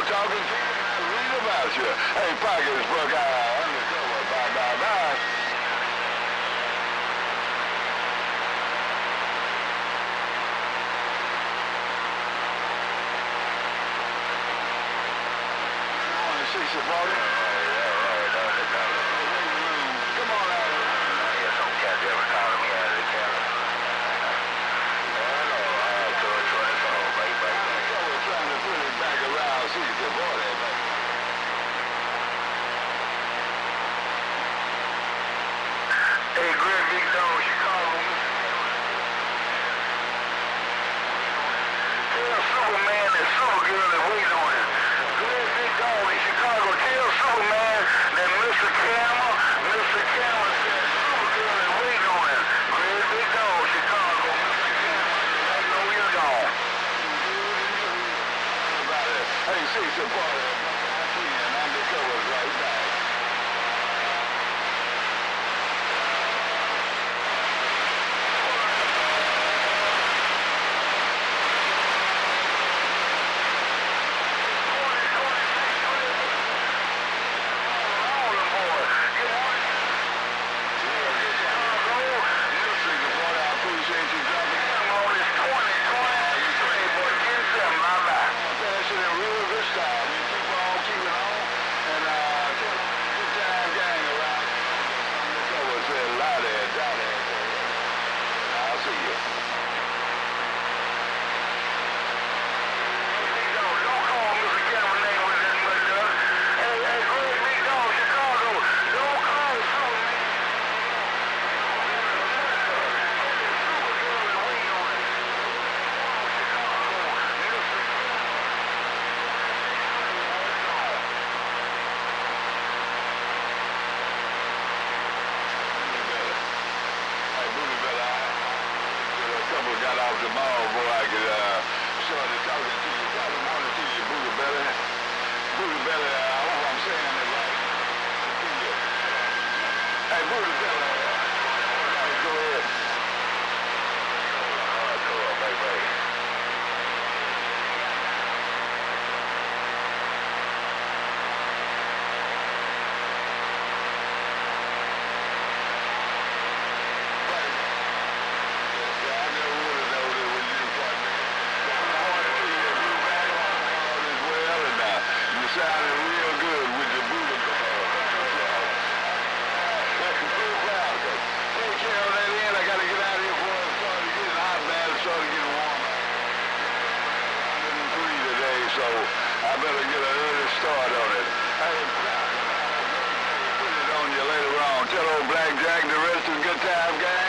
talking to you, I read about you. Hey, Pockets, Buckeye, undercover, bye, bye, bye. You want to see Safari? Come on out here. Yeah, some cat ever calling me out of the camera. Trying to put it back around, see the boy that back. Hey, Greg, big dog, Chicago. Tell Superman and Supergirl that wait on him. Greg, big dog in Chicago. Tell Superman that Mr. Cameron said Supergirl is waiting on him. Greg, big dog, Chicago. Mr. Cameron, I know you're gone. Hey, see some part of and undercover right back. Got off tomorrow, boy, I could started talking to you, probably wanted to you, Booty Belly. Booty Belly, I hope I'm saying it right. Hey, Booty Belly, go ahead. Go on, baby. Sounded real good with the Buddha. Take care of that end. I got to get out of here before it started getting hot, man. It started getting warm. 103 today, so I better get an early start on it. Hey, put it on you later on. Tell old Black Jack the rest of the good time, guys.